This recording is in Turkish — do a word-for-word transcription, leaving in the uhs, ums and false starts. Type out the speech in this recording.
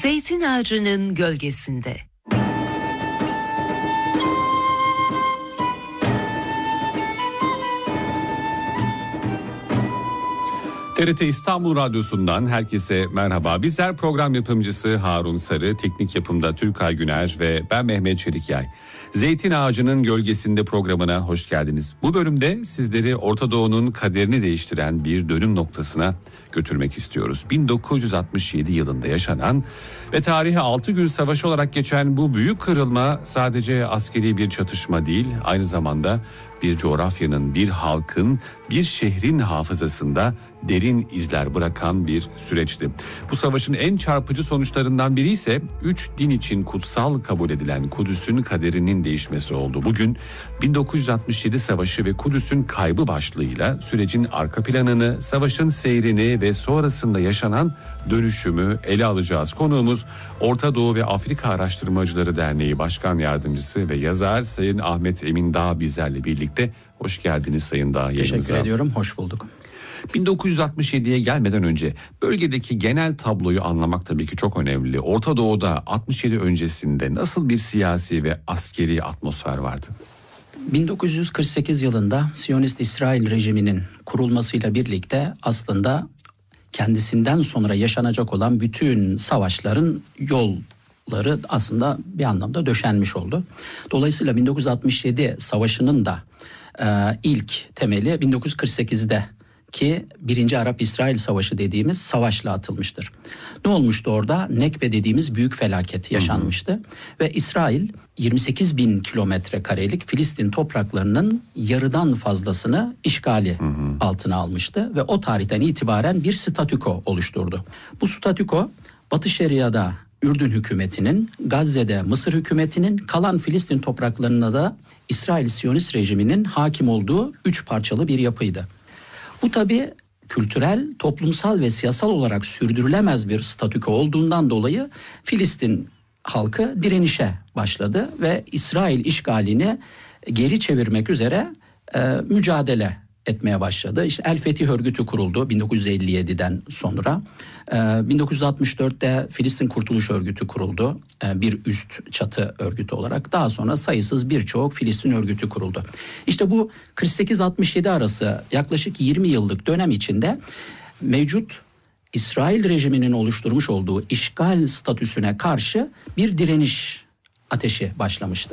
Zeytin ağacının gölgesinde. T R T İstanbul Radyosu'ndan herkese merhaba. Bizler program yapımcısı Harun Sarı, teknik yapımda Türkay Güner ve ben Mehmet Çelikyay. Zeytin Ağacının Gölgesinde programına hoş geldiniz. Bu bölümde sizleri Orta Doğu'nun kaderini değiştiren bir dönüm noktasına götürmek istiyoruz. bin dokuz yüz altmış yedi yılında yaşanan ve tarihi altı gün savaşı olarak geçen bu büyük kırılma sadece askeri bir çatışma değil, aynı zamanda bir coğrafyanın, bir halkın, bir şehrin hafızasında derin izler bırakan bir süreçti. Bu savaşın en çarpıcı sonuçlarından biri ise üç din için kutsal kabul edilen Kudüs'ün kaderinin değişmesi oldu. Bugün bin dokuz yüz altmış yedi Savaşı ve Kudüs'ün kaybı başlığıyla sürecin arka planını, savaşın seyrini ve sonrasında yaşanan dönüşümü ele alacağız. Konuğumuz Orta Doğu ve Afrika Araştırmacıları Derneği Başkan Yardımcısı ve yazar Sayın Ahmet Emin Dağ bizlerle birlikte. Hoş geldiniz Sayın Dağ yayınımıza. Teşekkür ediyorum, hoş bulduk. bin dokuz yüz altmış yediye gelmeden önce bölgedeki genel tabloyu anlamak tabii ki çok önemli. Orta Doğu'da altmış yedi öncesinde nasıl bir siyasi ve askeri atmosfer vardı? bin dokuz yüz kırk sekiz yılında Siyonist İsrail rejiminin kurulmasıyla birlikte aslında kendisinden sonra yaşanacak olan bütün savaşların yolları aslında bir anlamda döşenmiş oldu. Dolayısıyla bin dokuz yüz altmış yedi savaşının da e, ilk temeli bin dokuz yüz kırk sekizde ki birinci Arap-İsrail Savaşı dediğimiz savaşla atılmıştır. Ne olmuştu orada? Nekbe dediğimiz büyük felaket yaşanmıştı. Hı hı. Ve İsrail yirmi sekiz bin kilometre karelik Filistin topraklarının yarıdan fazlasını işgali hı hı. altına almıştı. Ve o tarihten itibaren bir statüko oluşturdu. Bu statüko Batı Şeria'da Ürdün hükümetinin, Gazze'de Mısır hükümetinin, kalan Filistin topraklarına da İsrail Siyonist rejiminin hakim olduğu üç parçalı bir yapıydı. Bu tabii kültürel, toplumsal ve siyasal olarak sürdürülemez bir statüko olduğundan dolayı Filistin halkı direnişe başladı ve İsrail işgalini geri çevirmek üzere e, mücadele etmeye başladı. İşte El Fetih örgütü kuruldu bin dokuz yüz elli yediden sonra. Ee, bin dokuz yüz altmış dörtte Filistin Kurtuluş Örgütü kuruldu. Ee, bir üst çatı örgütü olarak. Daha sonra sayısız birçok Filistin örgütü kuruldu. İşte bu kırk sekiz altmış yedi arası yaklaşık yirmi yıllık dönem içinde mevcut İsrail rejiminin oluşturmuş olduğu işgal statüsüne karşı bir direniş ateşi başlamıştı.